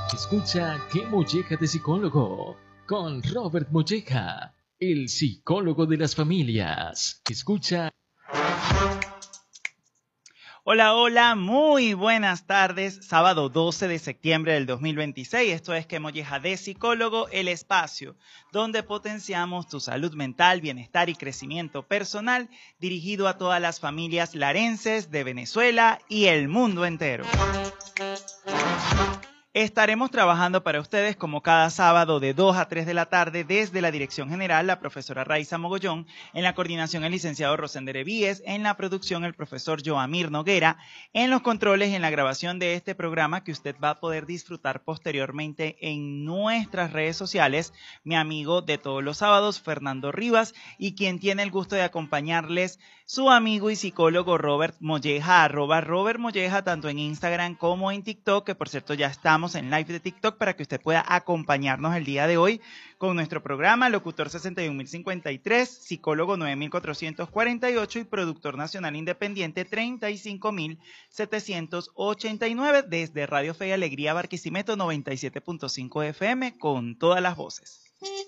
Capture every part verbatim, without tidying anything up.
Escucha Qué Molleja de Psicólogo con Robert Molleja, el psicólogo de las familias. Escucha. Hola, hola, muy buenas tardes. Sábado doce de septiembre del dos mil veintiséis. Esto es Qué Molleja de Psicólogo, el espacio donde potenciamos tu salud mental, bienestar y crecimiento personal, dirigido a todas las familias larenses de Venezuela y el mundo entero. Estaremos trabajando para ustedes como cada sábado de dos a tres de la tarde desde la Dirección General, la profesora Raiza Mogollón, en la coordinación el licenciado Rosender Evíes, en la producción el profesor Joamir Noguera, en los controles y en la grabación de este programa que usted va a poder disfrutar posteriormente en nuestras redes sociales, mi amigo de todos los sábados, Fernando Rivas, y quien tiene el gusto de acompañarles, su amigo y psicólogo Robert Molleja, arroba Robert Molleja, tanto en Instagram como en TikTok, que por cierto ya estamos en live de TikTok para que usted pueda acompañarnos el día de hoy con nuestro programa, locutor sesenta y un mil cincuenta y tres, psicólogo nueve mil cuatrocientos cuarenta y ocho y productor nacional independiente treinta y cinco mil setecientos ochenta y nueve desde Radio Fe y Alegría Barquisimeto noventa y siete punto cinco F M con todas las voces.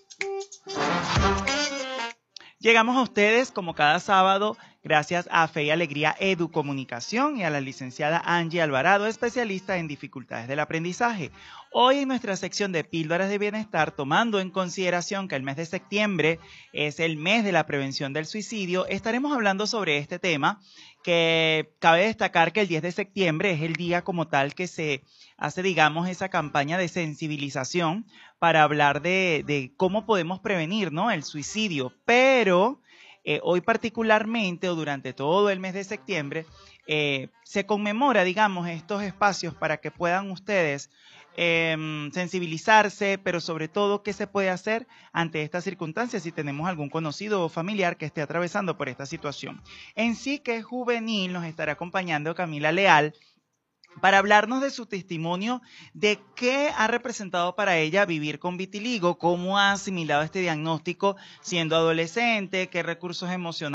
Llegamos a ustedes como cada sábado gracias a Fe y Alegría Educomunicación y a la licenciada Angie Alvarado, especialista en dificultades del aprendizaje. Hoy en nuestra sección de Píldoras de Bienestar, tomando en consideración que el mes de septiembre es el mes de la prevención del suicidio, estaremos hablando sobre este tema, que cabe destacar que el diez de septiembre es el día como tal que se hace, digamos, esa campaña de sensibilización para hablar de, de cómo podemos prevenir, ¿no?, el suicidio, pero eh, hoy particularmente o durante todo el mes de septiembre eh, se conmemora, digamos, estos espacios para que puedan ustedes eh, sensibilizarse, pero sobre todo qué se puede hacer ante estas circunstancias si tenemos algún conocido o familiar que esté atravesando por esta situación. En sí que es juvenil, nos estará acompañando Camila Leal, para hablarnos de su testimonio, de qué ha representado para ella vivir con vitiligo, cómo ha asimilado este diagnóstico siendo adolescente, qué recursos emocionales